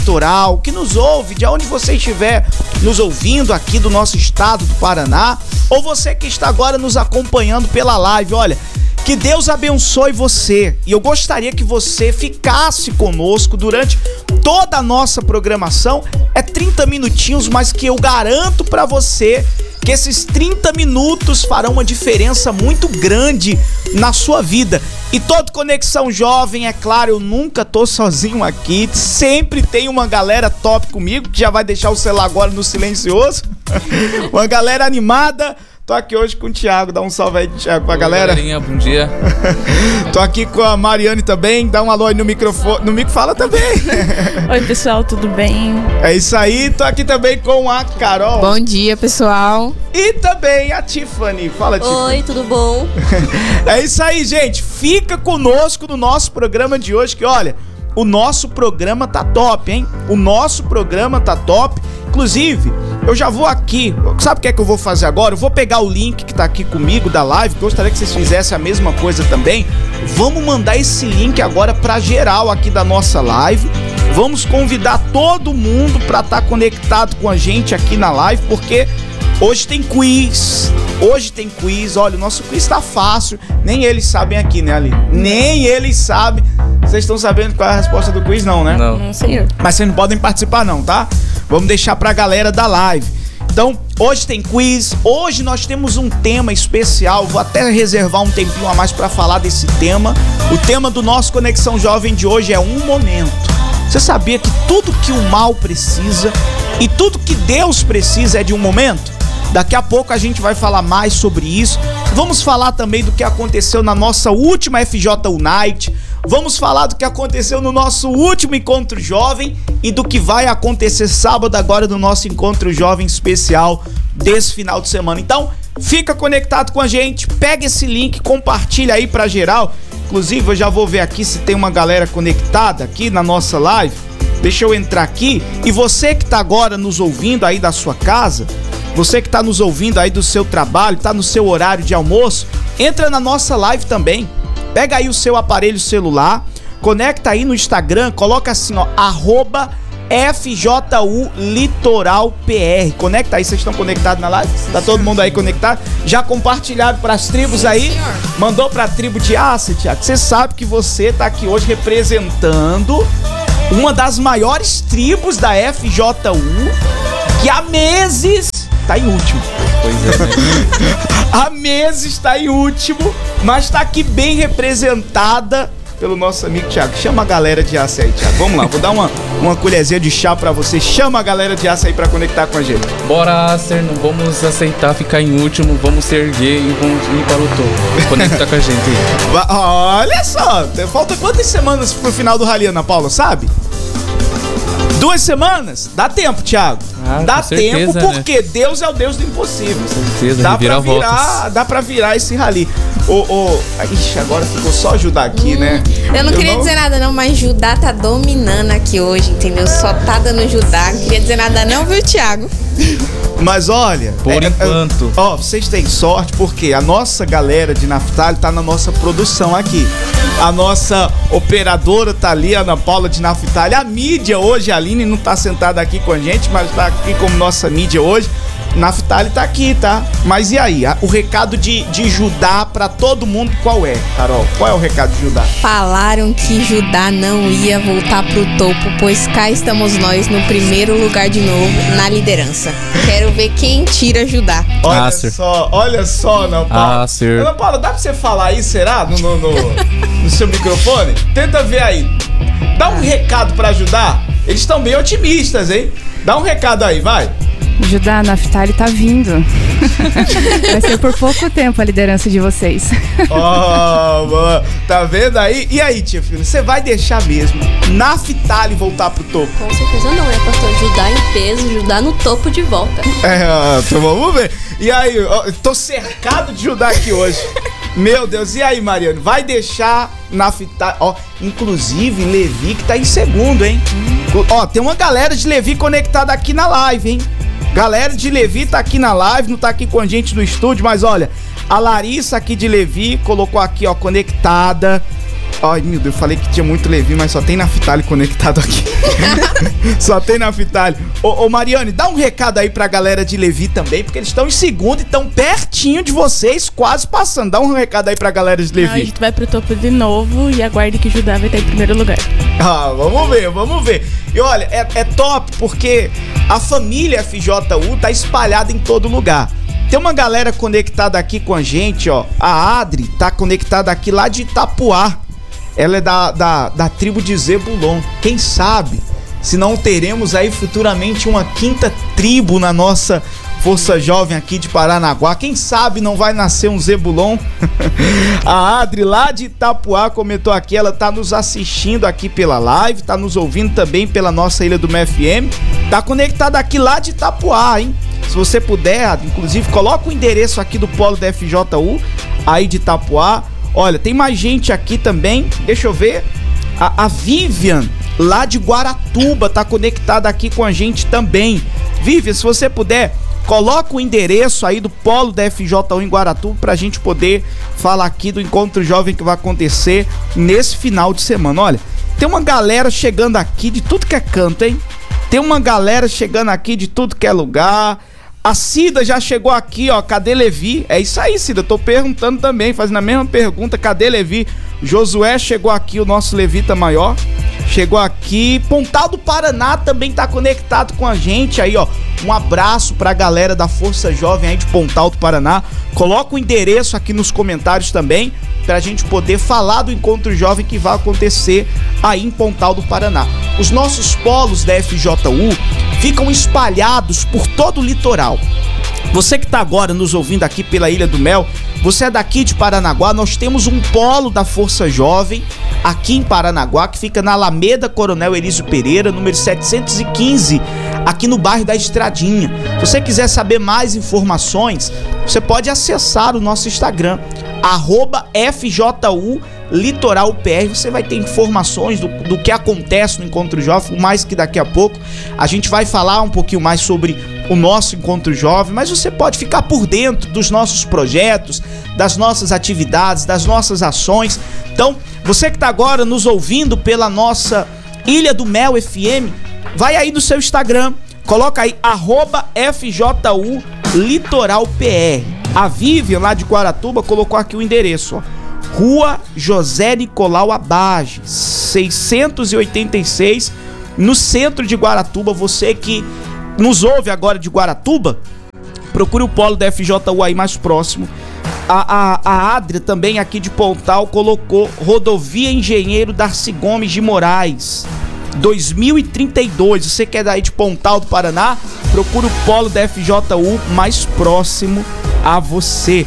litoral, que nos ouve, de onde você estiver nos ouvindo aqui do nosso estado do Paraná, ou você que está agora nos acompanhando pela live, olha, que Deus abençoe você. E eu gostaria que você ficasse conosco durante toda a nossa programação. É 30 minutinhos, mas que eu garanto pra você que esses 30 minutos farão uma diferença muito grande na sua vida. E todo Conexão Jovem, é claro, eu nunca tô sozinho aqui, sempre tem uma galera top comigo, que já vai deixar o celular agora no silencioso. Uma galera animada. Tô aqui hoje com o Thiago, dá um salve aí, Thiago, pra galera. Galerinha, bom dia. Tô aqui com a Mariane também, dá um alô aí no microfone, no micro fala também. Oi pessoal, tudo bem? É isso aí, tô aqui também com a Carol. Bom dia, pessoal. E também a Tiffany, fala Tiffany. Oi, tudo bom? É isso aí, gente, fica conosco no nosso programa de hoje, que olha, o nosso programa tá top, hein? O nosso programa tá top. Inclusive, eu já vou aqui, sabe o que é que eu vou fazer agora? Eu vou pegar o link que tá aqui comigo da live, gostaria que vocês fizessem a mesma coisa também. Vamos mandar esse link agora pra geral aqui da nossa live. Vamos convidar todo mundo pra estar conectado com a gente aqui na live, porque hoje tem quiz. Hoje tem quiz, olha, o nosso quiz tá fácil. Nem eles sabem aqui, né, Ali? Nem eles sabem. Vocês estão sabendo qual é a resposta do quiz, não, né? Não. Senhor. Mas vocês não podem participar não, tá? Vamos deixar pra galera da live. Então, hoje tem quiz, hoje nós temos um tema especial, vou até reservar um tempinho a mais pra falar desse tema. O tema do nosso Conexão Jovem de hoje é um momento. Você sabia que tudo que o mal precisa e tudo que Deus precisa é de um momento? Daqui a pouco a gente vai falar mais sobre isso. Vamos falar também do que aconteceu na nossa última FJ Unite. Vamos falar do que aconteceu no nosso último Encontro Jovem e do que vai acontecer sábado agora no nosso Encontro Jovem especial desse final de semana. Então, fica conectado com a gente, pega esse link, compartilha aí pra geral. Inclusive, eu já vou ver aqui se tem uma galera conectada aqui na nossa live. Deixa eu entrar aqui. E você que tá agora nos ouvindo aí da sua casa, você que tá nos ouvindo aí do seu trabalho, tá no seu horário de almoço, entra na nossa live também. Pega aí o seu aparelho celular, conecta aí no Instagram, coloca assim, ó, @FJULitoralPR. Conecta aí, vocês estão conectados na live? Tá todo mundo aí conectado? Já compartilhado pras tribos aí? Mandou pra tribo de Aço, Thiago? Você sabe que você tá aqui hoje representando uma das maiores tribos da FJU, que há meses tá em último. Pois é, né? Há meses tá em último, mas tá aqui bem representada pelo nosso amigo Thiago. Chama a galera de Aço aí, Thiago. Vamos lá, vou dar uma colherzinha de chá pra você. Chama a galera de Aço aí pra conectar com a gente. Bora, Acer, não vamos aceitar ficar em último, vamos se erguer e vamos ir para o topo. Conecta com a gente aí. Olha só, falta quantas semanas pro final do Rally, Ana Paula, sabe? 2 semanas? Dá tempo, Thiago. Dá certeza, tempo, porque né? Deus é o Deus do impossível. Com certeza, dá pra virar esse rally. Ixi, agora ficou só Judá aqui, né? Eu não queria dizer nada não, mas Judá tá dominando aqui hoje, entendeu? Só tá dando Judá. Não queria dizer nada não, viu, Thiago? Mas olha, por enquanto, vocês têm sorte porque a nossa galera de Naftali tá na nossa produção aqui. A nossa operadora tá ali, a Ana Paula de Naftali. A mídia hoje, a Aline não tá sentada aqui com a gente, mas tá aqui como nossa mídia hoje. Naftali tá aqui, tá? Mas e aí? O recado de Judá pra todo mundo, qual é, Carol? Qual é o recado de Judá? Falaram que Judá não ia voltar pro topo, pois cá estamos nós no primeiro lugar de novo, na liderança. Quero ver quem tira Judá. Olha só, Ana Paula. Ana Paula, dá pra você falar aí, será? No seu microfone? Tenta ver aí. Dá um recado pra Judá. Eles estão bem otimistas, hein? Dá um recado aí, vai. Judá, Naftali tá vindo. Vai ser por pouco tempo a liderança de vocês. Mano, tá vendo aí? E aí, tia filha, você vai deixar mesmo Naftali voltar pro topo? Com certeza não, né, pastor? Judá em peso, Judá no topo de volta. Então vamos ver. E aí, tô cercado de Judá aqui hoje. Meu Deus, e aí, Mariano? Vai deixar Naftali? Inclusive, Levi que tá em segundo, hein? Tem uma galera de Levi conectada aqui na live, hein? Galera de Levi tá aqui na live, não tá aqui com a gente no estúdio, mas olha, a Larissa aqui de Levi colocou aqui, conectada. Ai, meu Deus, eu falei que tinha muito Levi, mas só tem Naftali conectado aqui. Só tem Naftali. Ô, Mariane, dá um recado aí pra galera de Levi também, porque eles estão em segundo e estão pertinho de vocês, quase passando. Dá um recado aí pra galera de Levi. Não, a gente vai pro topo de novo e aguarde que Judá vai estar em primeiro lugar. Ah, vamos ver. E olha, é top porque a família FJU tá espalhada em todo lugar. Tem uma galera conectada aqui com a gente, ó. A Adri tá conectada aqui lá de Itapuá. Ela é da tribo de Zebulon. Quem sabe, se não teremos aí futuramente uma quinta tribo na nossa Força Jovem aqui de Paranaguá. Quem sabe não vai nascer um Zebulon? A Adri lá de Itapuá comentou aqui, ela tá nos assistindo aqui pela live, tá nos ouvindo também pela nossa Ilha do FM. Tá conectada aqui lá de Itapuá, hein? Se você puder, inclusive, coloca o endereço aqui do polo da FJU, aí de Itapuá. Olha, tem mais gente aqui também, deixa eu ver. A Vivian, lá de Guaratuba, tá conectada aqui com a gente também. Vivian, se você puder, coloca o endereço aí do polo da FJU em Guaratuba pra gente poder falar aqui do Encontro Jovem que vai acontecer nesse final de semana. Olha, tem uma galera chegando aqui de tudo que é canto, hein? Tem uma galera chegando aqui de tudo que é lugar. A Cida já chegou aqui, ó. Cadê Levi? É isso aí, Cida. Tô perguntando também, fazendo a mesma pergunta. Cadê Levi? Josué chegou aqui, o nosso levita maior. Chegou aqui. Pontal do Paraná também tá conectado com a gente aí, ó. Um abraço pra galera da Força Jovem aí de Pontal do Paraná. Coloca o endereço aqui nos comentários também, pra gente poder falar do Encontro Jovem que vai acontecer aí em Pontal do Paraná. Os nossos polos da FJU ficam espalhados por todo o litoral. Você que está agora nos ouvindo aqui pela Ilha do Mel, você é daqui de Paranaguá, nós temos um polo da Força Jovem aqui em Paranaguá, que fica na Alameda Coronel Elísio Pereira, número 715, aqui no bairro da Estradinha. Se você quiser saber mais informações, você pode acessar o nosso Instagram, @FJU Litoral PR. Você vai ter informações do que acontece no Encontro Jovem, mais que daqui a pouco a gente vai falar um pouquinho mais sobre o nosso Encontro Jovem, mas você pode ficar por dentro dos nossos projetos, das nossas atividades, das nossas ações. Então, você que está agora nos ouvindo pela nossa Ilha do Mel FM, vai aí no seu Instagram, coloca aí @FJU Litoral PR. A Vivian lá de Guaratuba colocou aqui o endereço, ó. Rua José Nicolau Abage, 686, no centro de Guaratuba. Você que nos ouve agora de Guaratuba, procure o polo da FJU aí mais próximo. A Adria também aqui de Pontal colocou Rodovia Engenheiro Darcy Gomes de Moraes, 2032. Você que é daí de Pontal do Paraná, procure o polo da FJU mais próximo a você.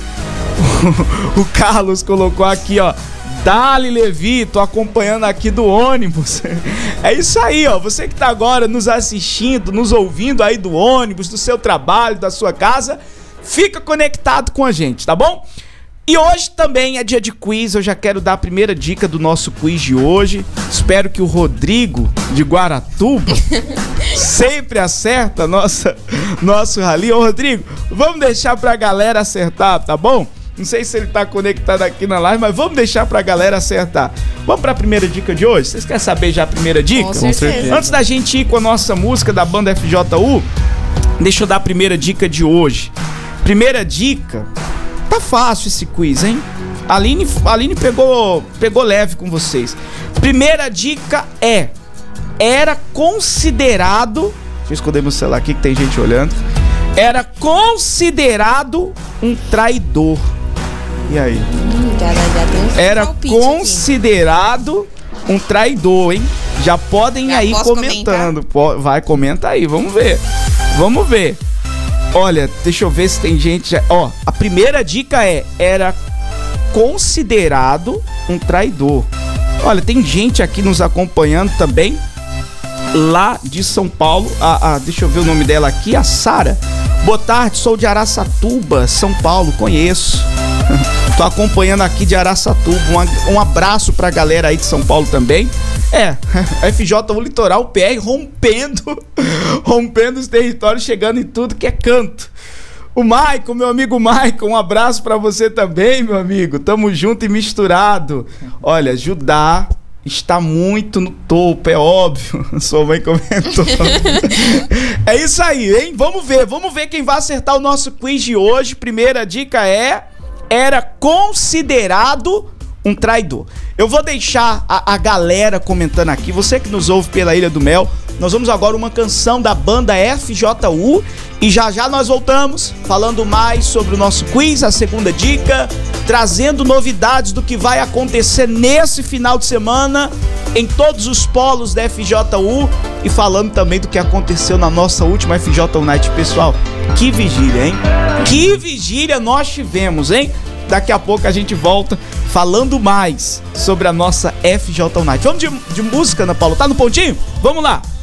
O Carlos colocou aqui, ó. Dali Levi, tô acompanhando aqui do ônibus. É isso aí, ó. Você que tá agora nos assistindo, nos ouvindo aí do ônibus, do seu trabalho, da sua casa, fica conectado com a gente, tá bom? E hoje também é dia de quiz. Eu já quero dar a primeira dica do nosso quiz de hoje. Espero que o Rodrigo de Guaratuba sempre acerta nosso rally. Ô Rodrigo, vamos deixar pra galera acertar, tá bom? Não sei se ele tá conectado aqui na live, mas vamos deixar pra galera acertar. Vamos pra primeira dica de hoje? Vocês querem saber já a primeira dica? Com certeza. Antes da gente ir com a nossa música da banda FJU, deixa eu dar a primeira dica de hoje. Primeira dica, tá fácil esse quiz, hein? A Aline pegou leve com vocês. Primeira dica era considerado... Deixa eu esconder meu celular aqui que tem gente olhando. Era considerado um traidor. E aí? Já tem Era considerado um traidor, hein? Já podem Já aí posso comentando. Vai, comenta aí, vamos ver. Vamos ver. Olha, deixa eu ver se tem gente... Ó, a primeira dica era considerado um traidor. Olha, tem gente aqui nos acompanhando também, lá de São Paulo. Deixa eu ver o nome dela aqui, a Sara. Boa tarde, sou de Araçatuba, São Paulo, conheço. Tô acompanhando aqui de Araçatuba. Um abraço pra galera aí de São Paulo também. FJU Litoral PR rompendo os territórios, chegando em tudo que é canto. O Maicon, meu amigo Maicon, um abraço pra você também, meu amigo. Tamo junto e misturado. Olha, Judá está muito no topo, é óbvio. Sua mãe comentou. É isso aí, hein? Vamos ver quem vai acertar o nosso quiz de hoje. Primeira dica era considerado um traidor. Eu vou deixar a galera comentando aqui. Você que nos ouve pela Ilha do Mel, nós vamos agora uma canção da banda FJU e já nós voltamos falando mais sobre o nosso quiz, a segunda dica, trazendo novidades do que vai acontecer nesse final de semana em todos os polos da FJU e falando também do que aconteceu na nossa última FJU Night. Pessoal, que vigília, hein? Que vigília nós tivemos, hein? Daqui a pouco a gente volta falando mais sobre a nossa FJU Night. Vamos de música, Ana Paula? Tá no pontinho? Vamos lá!